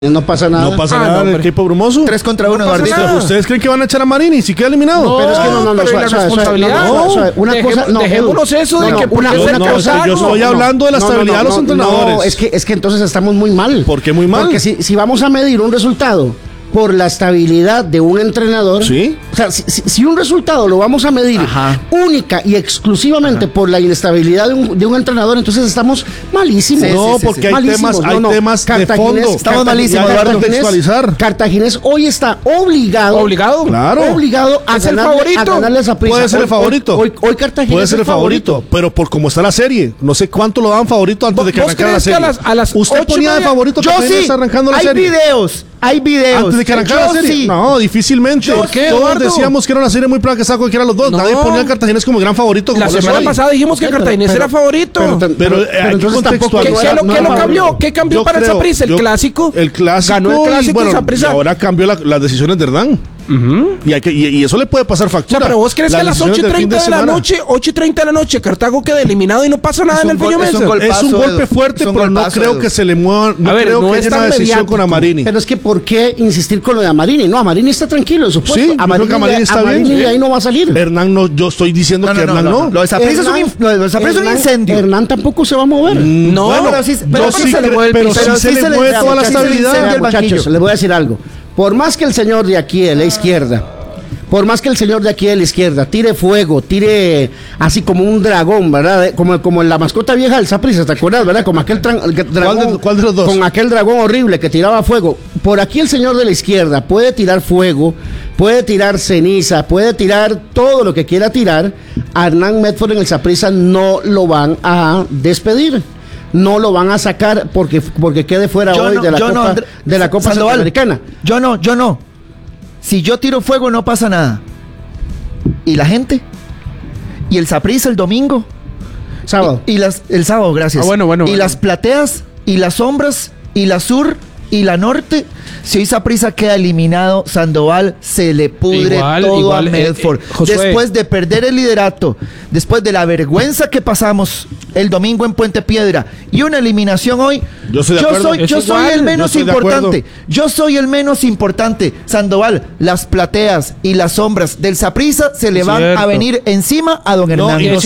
No pasa nada. No pasa nada en el equipo brumoso. 3 contra 1, no Eduardito. ¿Ustedes creen que van a echar a Marini si queda eliminado? No, pero es que no, pero suave, la suave, responsabilidad. suave. Una cosa, no, dejémonos eso de que una cosa. Yo estoy hablando de la estabilidad de los entrenadores. No, es que entonces estamos muy mal. ¿Por qué muy mal? Porque si vamos a medir un resultado por la estabilidad de un entrenador, ¿sí? O sea, si un resultado lo vamos a medir única y exclusivamente por la inestabilidad de un entrenador, entonces estamos malísimos. No, porque hay temas de fondo. Estamos malísimos, Eduardo. Cartaginés hoy está obligado claro, a ganarle a Saprissa. Puede ser el favorito. Hoy Cartaginés puede ser el favorito, pero por cómo está la serie, no sé cuánto lo daban favorito antes de que arrancara la serie. ¿Usted ponía de favorito Cartaginés arrancando la serie? Hay videos. Antes de que arrancara la serie. Sí. No, difícilmente. ¿Por qué, Todos Eduardo? decíamos que era una serie muy placa que sacó cualquiera de los dos. No. Nadie ponía a Cartaginés como gran favorito. La semana pasada dijimos que Cartaginés era favorito. Pero entonces tampoco ¿Qué lo cambió? ¿Qué cambió para el Saprissa? ¿El clásico? El clásico. Ganó el clásico y Saprissa. Y ahora cambió las decisiones de Hernán. Y eso le puede pasar factura. O sea, pero vos crees que a las 8:30 de la noche, 8:30 de la noche, Cartago queda eliminado y no pasa nada en el Peño Mesa. Es un golpe fuerte, pero no creo que se le mueva. No creo que haya una decisión con Amarini. Pero es que ¿por qué insistir con lo de Amarini? No, Amarini está tranquilo, por supuesto. Sí, creo que Amarini está bien. De ahí no va a salir. Hernán no, yo estoy diciendo que Hernán no. Lo de Saprissa es un incendio. Hernán tampoco se va a mover. No, bueno, pero sí se le mueve toda la estabilidad. Muchachos, les voy a decir algo. Por más que el señor de aquí de la izquierda, tire fuego, tire así como un dragón, ¿verdad? Como la mascota vieja del Saprissa, ¿te acuerdas, verdad? Como aquel dragón. ¿Cuál de los dos? Con aquel dragón horrible que tiraba fuego. Por aquí el señor de la izquierda puede tirar fuego, puede tirar ceniza, puede tirar todo lo que quiera tirar. A Hernán Medford en el Saprissa no lo van a despedir. No lo van a sacar porque quede fuera hoy de la Copa Centroamericana. Yo no. Si yo tiro fuego no pasa nada. ¿Y la gente? ¿Y el Saprissa el domingo? Sábado. El sábado, gracias. Bueno. Y las plateas, y las sombras, y la sur, y la norte. Si hoy Saprissa queda eliminado, Sandoval se le pudre todo a Medford. Después de perder el liderato, después de la vergüenza que pasamos el domingo en Puente Piedra y una eliminación hoy, yo soy el menos importante. Yo soy el menos importante. Sandoval, las plateas y las sombras del Saprissa se le van a venir encima a don Hernán. Es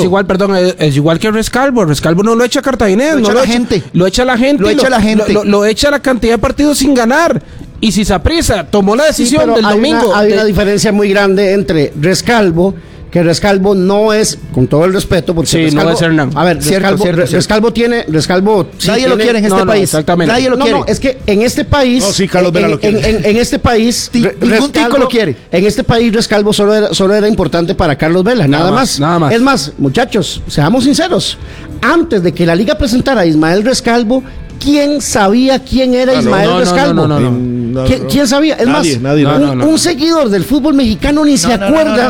igual que Rescalvo. Rescalvo no lo echa a Cartaginés. Lo echa la gente. Lo echa la cantidad de partidos sin ganar. Y si Saprissa tomó la decisión del domingo. Hay una diferencia muy grande entre Rescalvo, que Rescalvo no es, con todo el respeto, porque Rescalvo, no es Hernán. A ver, Rescalvo tiene. Nadie lo quiere en este país. Exactamente. Nadie lo quiere. No, es que en este país. No, sí, Carlos Vera lo quiere. En este país. Ningún tico lo quiere. En este país, Rescalvo solo era importante para Carlos Vela, nada más. Es más, muchachos, seamos sinceros. Antes de que la liga presentara a Ismael Rescalvo, ¿quién sabía quién era Ismael Rescalvo? ¿Quién sabía? Es nadie. Un seguidor del fútbol mexicano ni se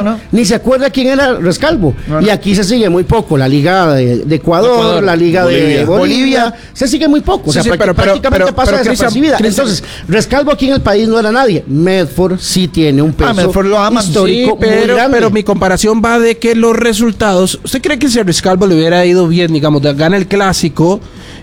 acuerda quién era Rescalvo. Y aquí se sigue muy poco. La Liga de Ecuador, la Liga de Bolivia, se sigue muy poco. Prácticamente pasa desapercibida. Entonces, Rescalvo aquí en el país no era nadie. Medford sí tiene un peso histórico muy grande. Pero mi comparación va de que los resultados. ¿Usted cree que si a Rescalvo le hubiera ido bien, digamos, gana el clásico?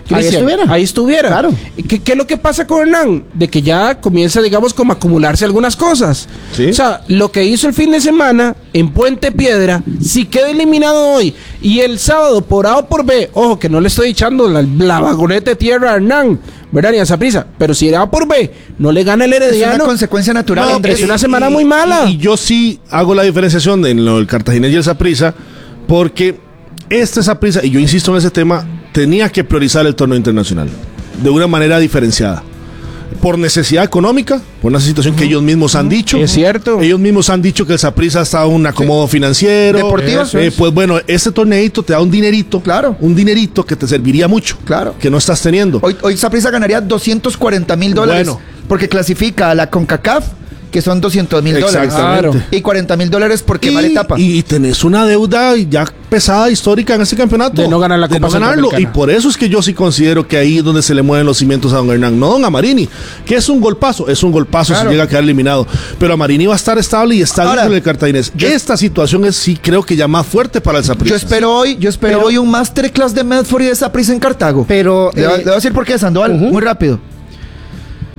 Ahí estuviera. Claro. ¿Qué es lo que pasa con Hernán? De que ya comienza, digamos, como a acumularse algunas cosas. ¿Sí? O sea, lo que hizo el fin de semana en Puente Piedra, si queda eliminado hoy y el sábado por A o por B, ojo, que no le estoy echando la vagoneta de tierra a Hernán, ¿verdad? Ni a Saprissa, pero si era A por B, no le gana el Herediano. Es una consecuencia natural. Es una semana muy mala. Y yo sí hago la diferenciación en lo del Cartaginés y el Saprissa, porque Saprissa, y yo insisto en ese tema, tenía que priorizar el torneo internacional de una manera diferenciada. Por necesidad económica, por una situación que ellos mismos han dicho. Es cierto. Ellos mismos han dicho que el Saprissa está en un acomodo financiero. Deportivo. Pues bueno, ese torneito te da un dinerito. Claro. Un dinerito que te serviría mucho. Claro. Que no estás teniendo. Hoy Saprissa ganaría $240,000. Bueno. Porque clasifica a la CONCACAF, que son $200,000. Exactamente. Y $40,000 por quemar etapa. Y tenés una deuda ya pesada, histórica en ese campeonato. De no ganar la Copa Centroamericana. Y por eso es que yo sí considero que ahí es donde se le mueven los cimientos a don Hernán. No don Amarini, que es un golpazo. Claro. Si llega a quedar eliminado. Pero Amarini va a estar estable y está bien con el Cartaginés. Esta situación es sí creo que ya más fuerte para el Saprissa. Yo espero hoy un masterclass de Medford y de Saprissa en Cartago. Pero le voy a decir por qué, Sandoval, muy rápido.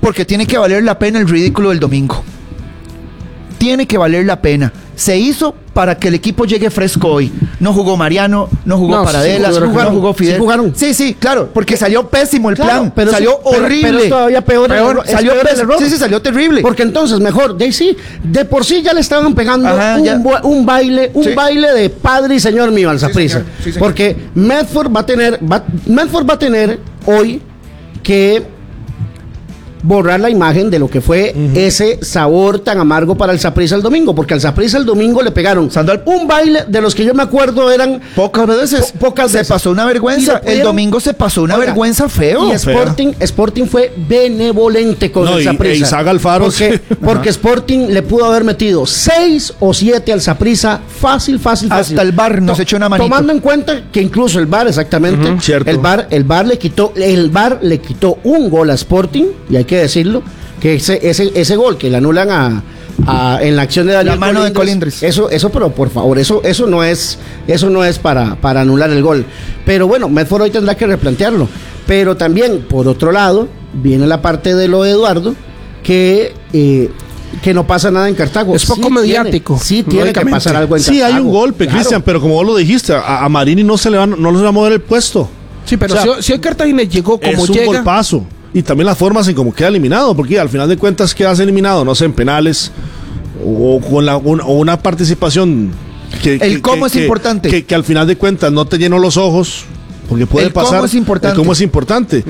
porque tiene que valer la pena el ridículo del domingo. Tiene que valer la pena. Se hizo para que el equipo llegue fresco hoy. No jugó Mariano, no jugó Paradela, no jugó Fidel. Sí jugaron. Sí, claro, porque salió pésimo el plan. Pero salió horrible. Pero es todavía peor salió peor el error. Sí, salió terrible. Porque entonces, mejor, de por sí ya le estaban pegando un baile de padre y señor mío al Saprissa. Sí, porque Medford va a tener hoy que borrar la imagen de lo que fue ese sabor tan amargo para el Saprissa el domingo, porque al Saprissa el domingo le pegaron un baile de los que yo me acuerdo eran pocas veces. Se pasó una vergüenza. El domingo se pasó una vergüenza feo. Y Sporting fue benevolente con el Saprissa. Isaac Alfaro. Porque Sporting le pudo haber metido 6 o 7 al Saprissa fácil. Hasta el VAR nos echó una manito. Tomando en cuenta que incluso el VAR, exactamente, el VAR le quitó un gol a Sporting, y hay que decirlo, que ese gol que le anulan en la acción de Daniel, la mano de Colindres. Eso, pero por favor, eso no es para anular el gol. Pero bueno, Medford hoy tendrá que replantearlo. Pero también, por otro lado, viene la parte de lo de Eduardo, que no pasa nada en Cartago. Es poco mediático. Tiene que pasar algo en Cartago. Sí, hay un golpe, claro. Cristian, pero como vos lo dijiste, a Marini no se le va a mover el puesto. Sí, pero si el Cartaginés llegó como es llega... un golpazo. Y también las formas en cómo queda eliminado, porque al final de cuentas quedas eliminado, no sé, en penales o con una participación es importante. Que al final de cuentas no te llenó los ojos, porque puede pasar. Cómo es importante. El cómo es importante.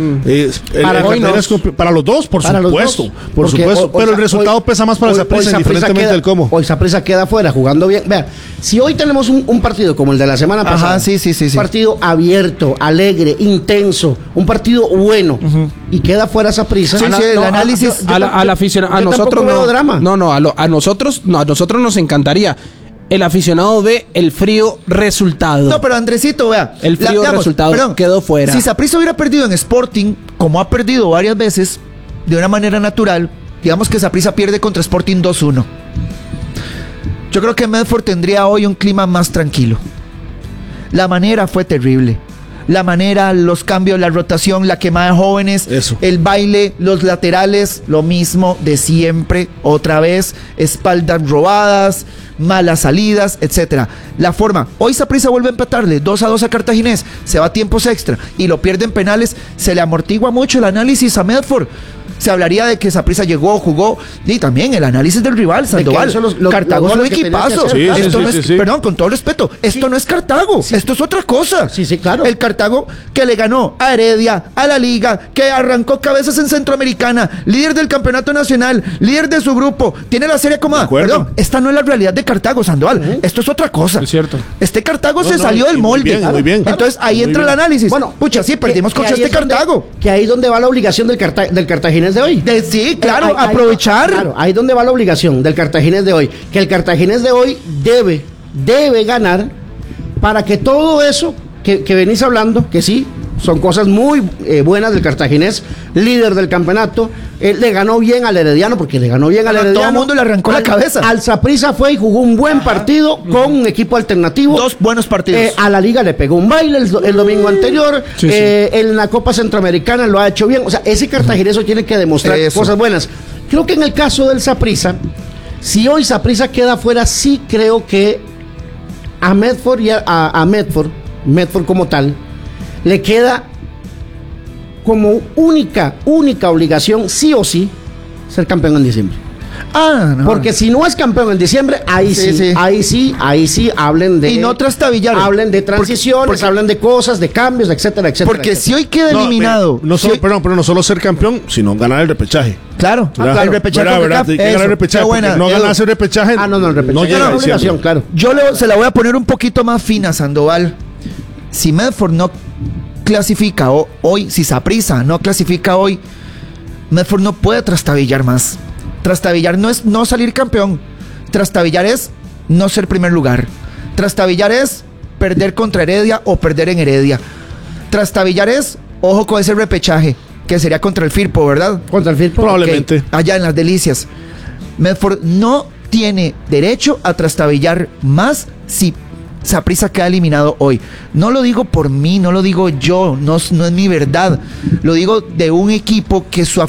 Para los dos, por supuesto. Pero el resultado pesa más para el Saprissa, indiferentemente del cómo. Hoy Saprissa queda afuera jugando bien. Vean, si hoy tenemos un partido como el de la semana pasada, un partido abierto, alegre, intenso, un partido bueno, y queda fuera Saprissa. El análisis al aficionado, a nosotros no. Drama. A nosotros nos encantaría. El aficionado ve el frío resultado. No, pero Andresito, vea. El frío resultado quedó fuera. Si Saprissa hubiera perdido en Sporting, como ha perdido varias veces, de una manera natural, digamos que Saprissa pierde contra Sporting 2-1. Yo creo que Medford tendría hoy un clima más tranquilo. La manera fue terrible. La manera, los cambios, la rotación, la quemada de jóvenes, el baile, los laterales, lo mismo de siempre, otra vez, espaldas robadas, malas salidas, etcétera. La forma, hoy Saprissa vuelve a empatarle 2-2 a Cartaginés, se va a tiempos extra y lo pierde en penales, se le amortigua mucho el análisis a Medford. Se hablaría de que Saprissa llegó, jugó, y también el análisis del rival, Sandoval. Cartago es un equipazo. Perdón, con todo respeto, esto no es Cartago, esto es otra cosa. Sí, claro. El Cartago que le ganó a Heredia, a la Liga, que arrancó cabezas en Centroamericana, líder del campeonato nacional, líder de su grupo, tiene la serie como perdón, esta no es la realidad de Cartago, Sandoval. Esto es otra cosa. Es cierto. Este Cartago se salió del molde. Muy bien. Entonces ahí entra el análisis. Bueno, perdimos contra este Cartago. Que ahí donde va la obligación del Cartaginés de hoy. Sí, claro, aprovechar. Claro, ahí donde va la obligación del Cartaginés de hoy. Que el Cartaginés de hoy debe ganar para que todo eso que venís hablando, que sí, son cosas muy buenas del Cartaginés, líder del campeonato, le ganó bien al Herediano, porque le ganó bien al Herediano. Todo el mundo le arrancó la cabeza. Al Saprissa fue y jugó un buen partido con un equipo alternativo. 2 buenos partidos. A la Liga le pegó un baile el domingo anterior. En la Copa Centroamericana lo ha hecho bien. O sea, ese Cartaginés tiene que demostrar cosas buenas. Creo que en el caso del Saprissa, si hoy Saprissa queda fuera, sí creo que a Medford y a Medford como tal, le queda como única obligación, sí o sí, ser campeón en diciembre. No. Porque si no es campeón en diciembre, ahí sí hablen de... Y no trastabillar. Hablen de transiciones, hablen de cosas, de cambios, etcétera. Porque si hoy queda eliminado... Pero no solo ser campeón, sino ganar el repechaje. Claro. El repechaje. Ganar el repechaje. No ganarse el repechaje. El repechaje no llega a obligación, claro. Yo se la voy a poner un poquito más fina, Sandoval. Si Medford no clasifica hoy, si Saprissa no clasifica hoy, Medford no puede trastabillar más. Trastabillar no es no salir campeón. Trastabillar es no ser primer lugar. Trastabillar es perder contra Heredia o perder en Heredia. Trastabillar es, ojo con ese repechaje, que sería contra el Firpo, ¿verdad? Contra el Firpo. Probablemente. Okay, allá en Las Delicias. Medford no tiene derecho a trastabillar más si Saprissa queda eliminado hoy. No lo digo por mí, no lo digo yo, no es mi verdad. Lo digo de un equipo que su